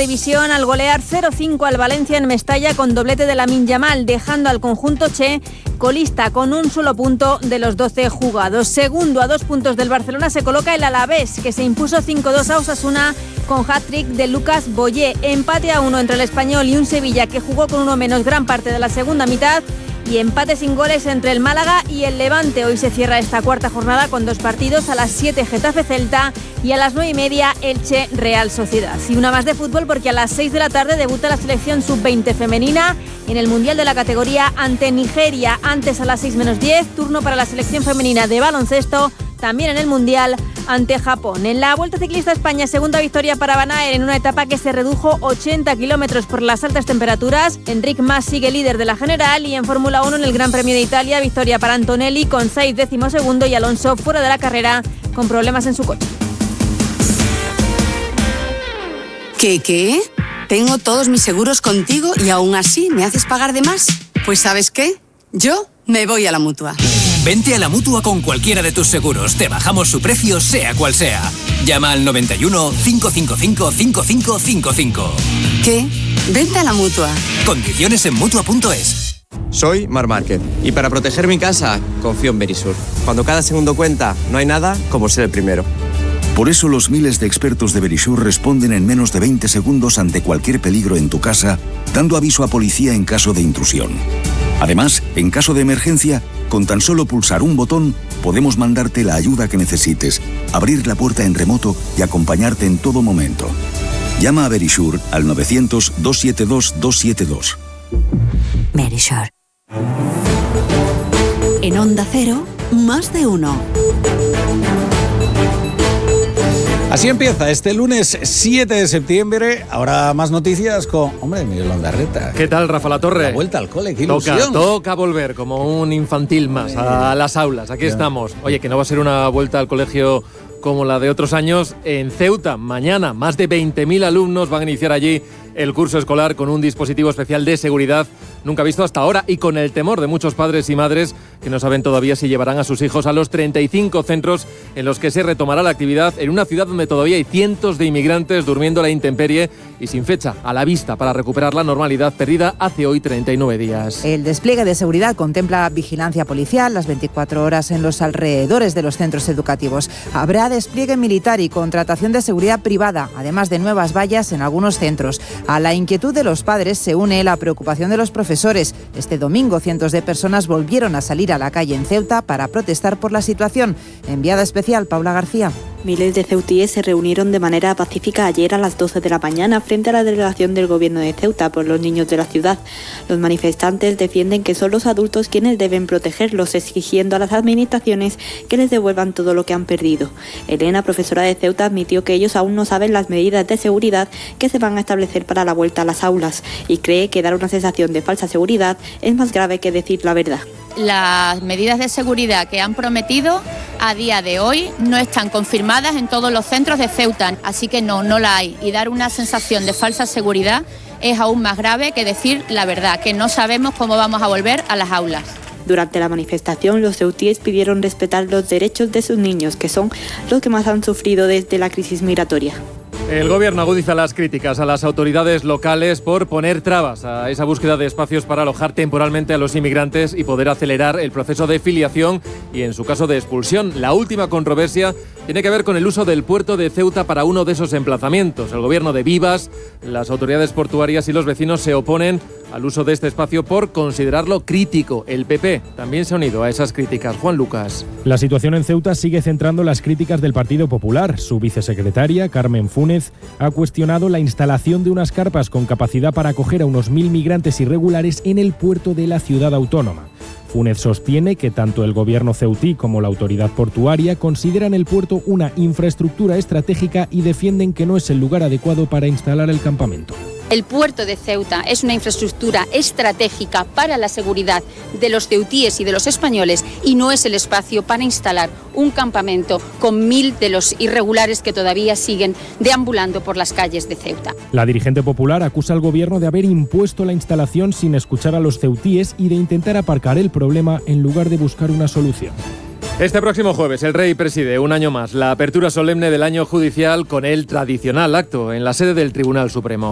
división al golear 0-5 al Valencia en Mestalla con doblete de Lamine Yamal, dejando al conjunto che colista con un solo punto de los 12 jugados. Segundo, a 2 puntos del Barcelona, se coloca el Alavés, que se impuso 5-2 a Osasuna con hat-trick de Lucas Boyé. Empate a 1 entre el Español y un Sevilla que jugó con uno menos gran parte de la segunda mitad. Y empate sin goles entre el Málaga y el Levante. Hoy se cierra esta cuarta jornada con 2 partidos: a las 7 Getafe-Celta y a las 9:30 Elche-Real Sociedad. Y una más de fútbol, porque a las 6 de la tarde debuta la selección sub-20 femenina en el Mundial de la categoría ante Nigeria. Antes, a las 6:10, turno para la selección femenina de baloncesto, también en el Mundial, ante Japón. En la Vuelta Ciclista España, segunda victoria para Van Aert en una etapa que se redujo 80 kilómetros por las altas temperaturas. Enric Mas sigue líder de la general, y en Fórmula 1 en el Gran Premio de Italia, victoria para Antonelli con Sainz 12º y Alonso fuera de la carrera con problemas en su coche. ¿Qué? Tengo todos mis seguros contigo y aún así me haces pagar de más. Pues ¿sabes qué? Yo me voy a la Mutua. Vente a la Mutua con cualquiera de tus seguros. Te bajamos su precio, sea cual sea. Llama al 91 555 5555. ¿Qué? Vente a la Mutua. Condiciones en Mutua.es. Soy Marc Márquez y para proteger mi casa confío en Verisur. Cuando cada segundo cuenta, no hay nada como ser el primero. Por eso los miles de expertos de Verisur responden en menos de 20 segundos ante cualquier peligro en tu casa, dando aviso a policía en caso de intrusión. Además, en caso de emergencia, con tan solo pulsar un botón, podemos mandarte la ayuda que necesites, abrir la puerta en remoto y acompañarte en todo momento. Llama a Verisur al 900-272-272. Verisur. En Onda Cero, más de uno. Así empieza este lunes 7 de septiembre. Ahora más noticias con, Miguel Ondarreta. ¿Qué tal, Rafa La Torre? La vuelta al cole, qué ilusión. Toca volver como un infantil más a las aulas. Aquí estamos. Oye, que no va a ser una vuelta al colegio como la de otros años. En Ceuta, mañana, más de 20.000 alumnos van a iniciar allí el curso escolar con un dispositivo especial de seguridad nunca visto hasta ahora, y con el temor de muchos padres y madres que no saben todavía si llevarán a sus hijos a los 35 centros en los que se retomará la actividad en una ciudad donde todavía hay cientos de inmigrantes durmiendo a la intemperie y sin fecha a la vista para recuperar la normalidad perdida hace hoy 39 días. El despliegue de seguridad contempla vigilancia policial las 24 horas en los alrededores de los centros educativos. Habrá despliegue militar y contratación de seguridad privada, además de nuevas vallas en algunos centros. A la inquietud de los padres se une la preocupación de los profesores. Este domingo cientos de personas volvieron a salir a la calle en Ceuta para protestar por la situación. Enviada especial, Paula García. Miles de ceutíes se reunieron de manera pacífica ayer a las 12 de la mañana frente a la delegación del gobierno de Ceuta por los niños de la ciudad. Los manifestantes defienden que son los adultos quienes deben protegerlos, exigiendo a las administraciones que les devuelvan todo lo que han perdido. Elena, profesora de Ceuta, admitió que ellos aún no saben las medidas de seguridad que se van a establecer para la vuelta a las aulas y cree que dar una sensación de falsa seguridad es más grave que decir la verdad. Las medidas de seguridad que han prometido a día de hoy no están confirmadas en todos los centros de Ceuta, así que no la hay. Y dar una sensación de falsa seguridad es aún más grave que decir la verdad, que no sabemos cómo vamos a volver a las aulas. Durante la manifestación, los ceutíes pidieron respetar los derechos de sus niños, que son los que más han sufrido desde la crisis migratoria. El gobierno agudiza las críticas a las autoridades locales por poner trabas a esa búsqueda de espacios para alojar temporalmente a los inmigrantes y poder acelerar el proceso de filiación y, en su caso, de expulsión. La última controversia tiene que ver con el uso del puerto de Ceuta para uno de esos emplazamientos. El gobierno de Vivas, las autoridades portuarias y los vecinos se oponen al uso de este espacio por considerarlo crítico. El PP también se ha unido a esas críticas. Juan Lucas. La situación en Ceuta sigue centrando las críticas del Partido Popular. Su vicesecretaria, Carmen Funes, ha cuestionado la instalación de unas carpas con capacidad para acoger a unos 1.000 migrantes irregulares en el puerto de la ciudad autónoma. Funes sostiene que tanto el gobierno ceutí como la autoridad portuaria consideran el puerto una infraestructura estratégica y defienden que no es el lugar adecuado para instalar el campamento. El puerto de Ceuta es una infraestructura estratégica para la seguridad de los ceutíes y de los españoles y no es el espacio para instalar un campamento con 1.000 de los irregulares que todavía siguen deambulando por las calles de Ceuta. La dirigente popular acusa al gobierno de haber impuesto la instalación sin escuchar a los ceutíes y de intentar aparcar el problema en lugar de buscar una solución. Este próximo jueves el rey preside un año más la apertura solemne del año judicial con el tradicional acto en la sede del Tribunal Supremo.